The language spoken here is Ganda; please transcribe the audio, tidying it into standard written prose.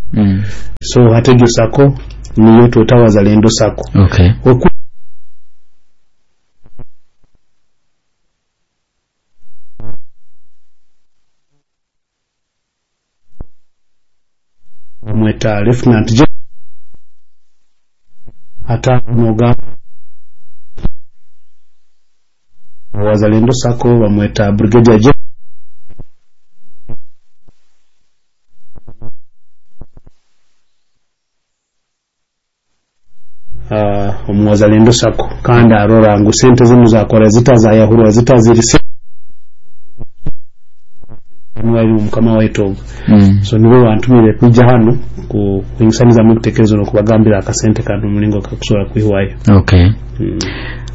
So Hatejo Sacco niyo tweta Wazalendo Sacco. Okay. Mweta Lieutenant General hata noga Wazalendo Sacco bamweta Brigadier General Wazalendo Sacco kandi arora ngo sente zino zakora zitazayahura zitazirise mwari umukama waitoga so nibo bantumire kujya hano ku insaniza mu gutekerezo no kubagambira akasente kandi umulingo kakusora kwiwayo. Okay.